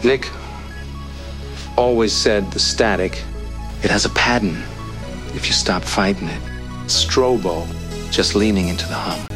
Nick always said the static, it has a pattern if you stop fighting it. Strobo, just leaning into the hum.